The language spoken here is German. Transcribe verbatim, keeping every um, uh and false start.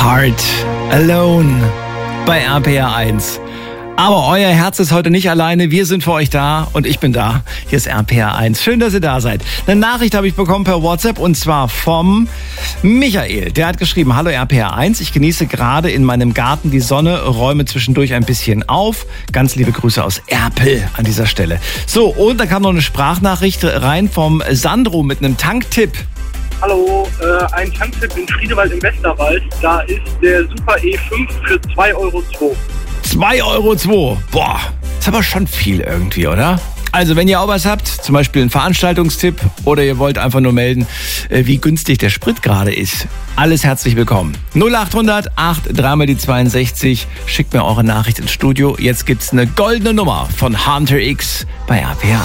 Heart Alone bei R P R eins. Aber euer Herz ist heute nicht alleine. Wir sind für euch da und ich bin da. Hier ist R P R eins. Schön, dass ihr da seid. Eine Nachricht habe ich bekommen per WhatsApp und zwar vom Michael. Der hat geschrieben: Hallo R P R eins. Ich genieße gerade in meinem Garten die Sonne, räume zwischendurch ein bisschen auf. Ganz liebe Grüße aus Erpel an dieser Stelle. So, und da kam noch eine Sprachnachricht rein vom Sandro mit einem Tanktipp. Hallo, äh, ein Tanktipp in Friedewald im Westerwald. Da ist der Super E fünf für zwei Euro zwei. zwei Euro zwei. Boah, ist aber schon viel irgendwie, oder? Also, wenn ihr auch was habt, zum Beispiel einen Veranstaltungstipp oder ihr wollt einfach nur melden, wie günstig der Sprit gerade ist, alles herzlich willkommen. null acht hundert acht drei mal die zweiundsechzig. Schickt mir eure Nachricht ins Studio. Jetzt gibt's eine goldene Nummer von Hunter X bei R P R.